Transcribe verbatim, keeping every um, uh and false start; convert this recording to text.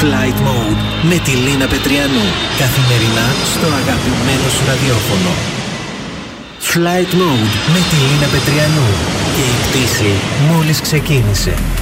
Flight Mode με τη Λίνα Πετριανού. Καθημερινά στο αγαπημένο σου ραδιόφωνο. Flight Mode με τη Λίνα Πετριανού. Και η πτήση μόλις ξεκίνησε.